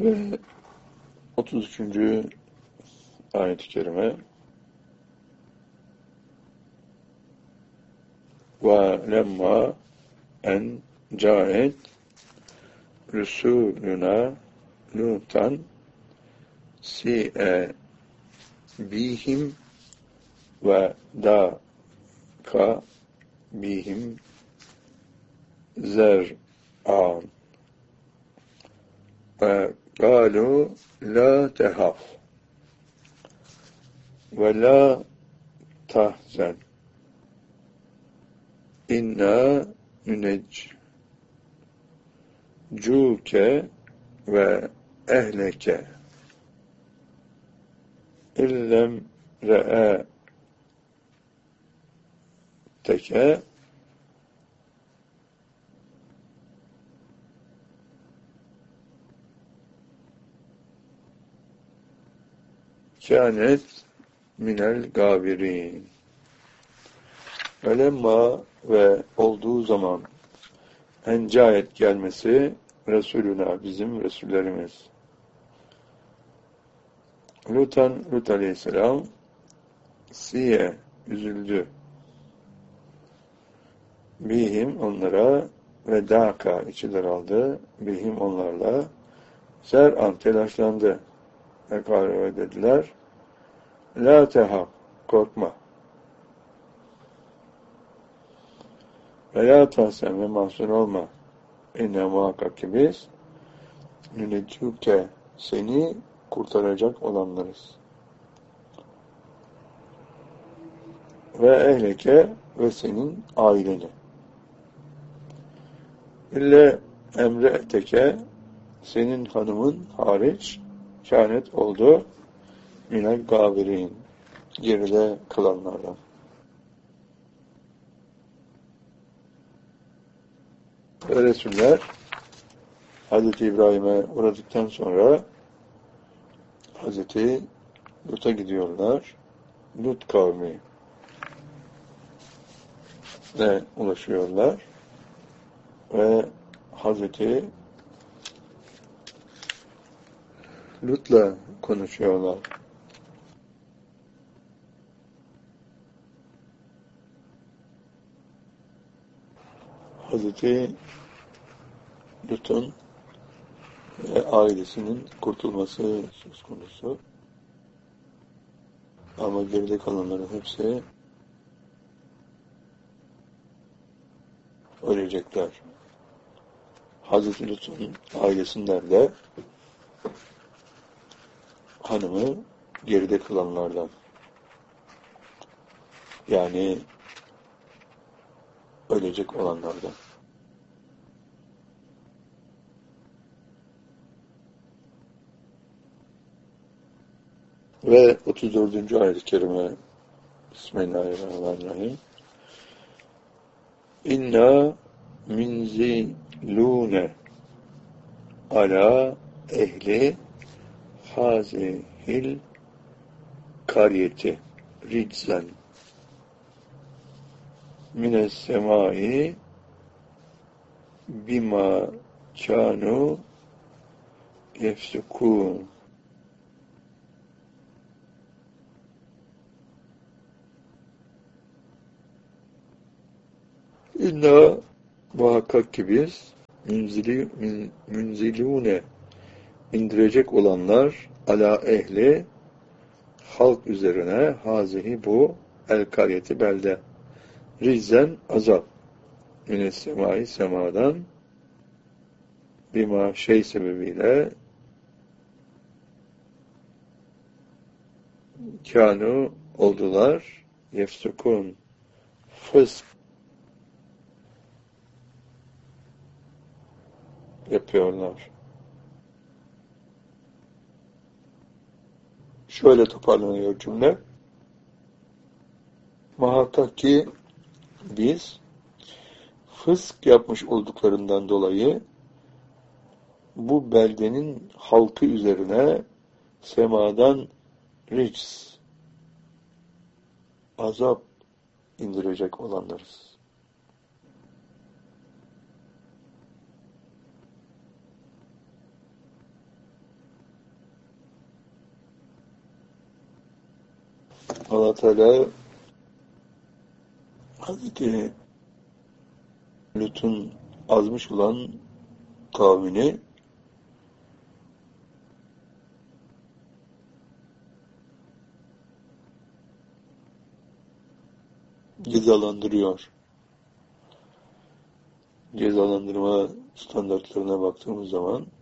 Ve 33. ayet-i kerime ve lemma en caet Resuluna Lutan si'e bihim ve dâka bihim zer'an ve gâlu la tehaf ve la tahzen inna nüneccuke ve ehleke illem re'ateke kânet minel gâbirin. Velemma ve olduğu zaman encayet gelmesi Resuluna bizim Resullerimiz. Lut aleyhisselam siye üzüldü. Bihim onlara ve dâka içi daraldı. Bihim onlarla zer'an telaşlandı. Ve kâle dediler la tehaf korkma. Ve la tahsen ve mahzun olma. İnne muhakkak ki biz nüneccuke seni kurtaracak olanlarız. Ve ehleke ve senin aileni. İlle emre'teke senin hanımın hariç kânet oldu minel gâbirin geride kalanlardan. Ve Resuller Hazreti İbrahim'e uğradıktan sonra Hazreti Lut'a gidiyorlar. Lut kavmi ne ulaşıyorlar ve Hazreti Lut'la konuşuyorlar. Hazreti Lut'un ve ailesinin kurtulması söz konusu. Ama geride kalanların hepsi ölecekler. Hazreti Lut'un ailesinden de hanımı geride kalanlardan. Yani ölecek olanlardan. Ve 34. ayet-i kerime Bismillahirrahmanirrahim. İnna minzilûne ala ehli hazihil karyeti riczen mines semai bima kânu yefsukûn. İnna muhakkak ki biz münzilûne indirecek olanlar ala ehli halk üzerine hazihi bu el karyeti belde rizzen azap mines semai semadan bima şey sebebiyle kânu oldular yefsukun fısk yapıyorlar. Şöyle toparlanıyor cümle. Muhakkak ki biz fısk yapmış olduklarından dolayı bu beldenin halkı üzerine semadan rics, azap indirecek olanlarız. Allah Teala Hazreti Lut'un azmış olan kavmini cezalandırıyor. Cezalandırma standartlarına baktığımız zaman